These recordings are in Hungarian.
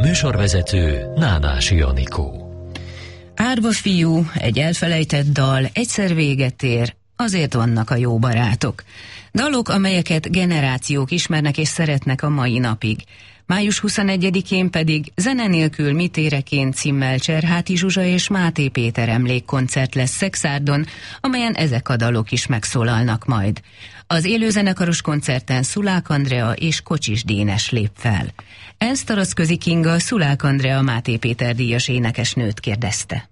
műsorvezető Nádási Anikó. Árva fiú, egy elfelejtett dal, egyszer véget ér, azért vannak a jó barátok. Dalok, amelyeket generációk ismernek és szeretnek a mai napig. Május 21-én pedig Zene nélkül mit éreként címmel Cserháti Zsuzsa és Máté Péter emlékkoncert lesz Szekszárdon, amelyen ezek a dalok is megszólalnak majd. Az élőzenekaros koncerten Szulák Andrea és Kocsis Dénes lép fel. Ezt Taraszközi Kinga Szulák Andrea Máté Péter díjas énekesnőt kérdezte.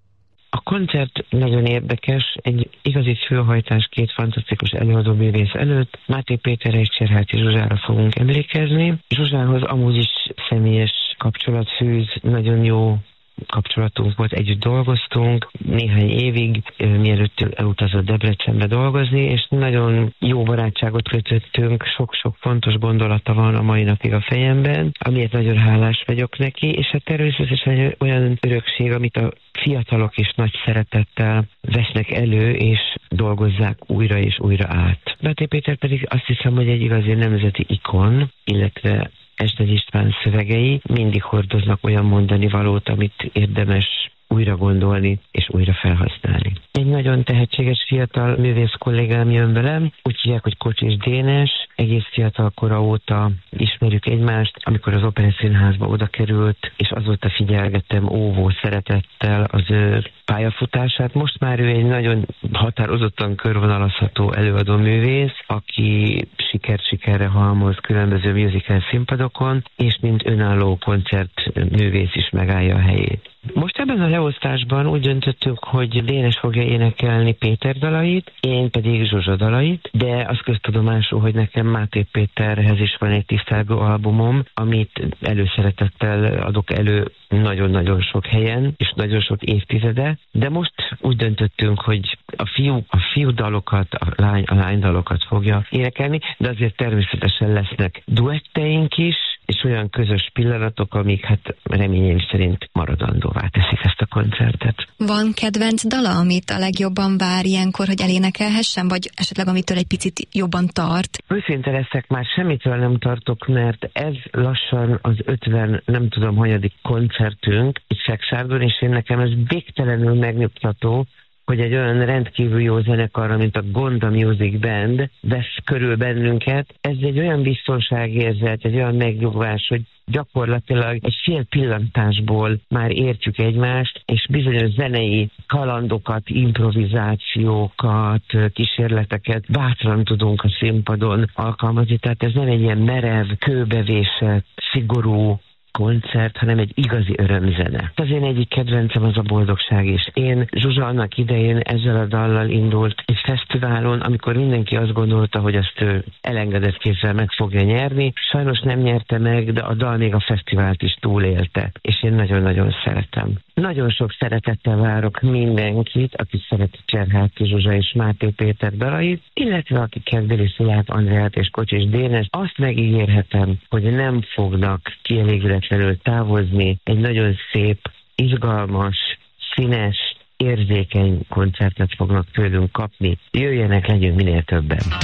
A koncert nagyon érdekes, egy igazi főhajtás két fantasztikus előadóművész előtt. Máté Péterre és Cserháti Zsuzsára fogunk emlékezni. Zsuzsához amúgy is személyes kapcsolat fűz, nagyon jó kapcsolatunk volt, együtt dolgoztunk néhány évig, mielőtt elutazott Debrecenbe dolgozni, és nagyon jó barátságot kötöttünk, sok-sok fontos gondolata van a mai napig a fejemben, amiért nagyon hálás vagyok neki, és hát természetesen olyan örökség, amit a fiatalok is nagy szeretettel vesznek elő, és dolgozzák újra és újra át. Máté Péter pedig azt hiszem, hogy egy igazi nemzeti ikon, illetve Ested István szövegei mindig hordoznak olyan mondani valót, amit érdemes újra gondolni és újra felhasználni. Egy nagyon tehetséges fiatal művész kollégám jön velem, úgy hívják, hogy Kocsis Dénes, egész fiatal kora óta ismerjük egymást, amikor az Operaszínházba oda került, és azóta figyelgettem óvó szeretettel az ő pályafutását. Most már ő egy nagyon határozottan körvonalazható előadó művész, aki sikerre halmoz különböző musical színpadokon, és mint önálló koncertművész is megállja a helyét. Most ebben a leosztásban úgy döntöttünk, hogy Dénes fogja énekelni Péter dalait, én pedig Zsuzsa dalait, de az köztudomású, hogy nekem Máté Péterhez is van egy tisztelgő albumom, amit előszeretettel adok elő nagyon-nagyon sok helyen, és nagyon sok évtizede, de most úgy döntöttünk, hogy a fiú dalokat, a lány dalokat fogja énekelni, de azért természetesen lesznek duetteink is, és olyan közös pillanatok, amik hát reményeim szerint maradandóvá teszik ezt a koncertet. Van kedvenc dala, amit a legjobban vár ilyenkor, hogy elénekelhessen, vagy esetleg amitől egy picit jobban tart? Őszinte leszek, már semmitől nem tartok, mert ez lassan az 50, nem tudom, hanyadik koncertünk itt Szekszárdon, és én nekem ez végtelenül megnyugtató, hogy egy olyan rendkívül jó zenekarra, mint a Gonda Music Band vesz körül bennünket. Ez egy olyan biztonságérzet, egy olyan megnyugvás, hogy gyakorlatilag egy fél pillantásból már értjük egymást, és bizonyos zenei kalandokat, improvizációkat, kísérleteket bátran tudunk a színpadon alkalmazni. Tehát ez nem egy ilyen merev, kőbevésett, szigorú koncert, hanem egy igazi örömzene. Az én egyik kedvencem az a Boldogság is. Én Zsuzsa annak idején ezzel a dallal indult egy fesztiválon, amikor mindenki azt gondolta, hogy ezt ő elengedett kézzel meg fogja nyerni. Sajnos nem nyerte meg, de a dal még a fesztivált is túlélte, és én nagyon-nagyon szeretem. Nagyon sok szeretettel várok mindenkit, aki szereti Cserháti Zsuzsa és Máté Péter dalait, illetve aki kedveli Szulák Andreát és Kocsis Dénes. Azt megígérhetem, hogy nem fognak kielégületlenül távozni. Egy nagyon szép, izgalmas, színes, érzékeny koncertet fognak tőlünk kapni. Jöjjenek, legyünk minél többen!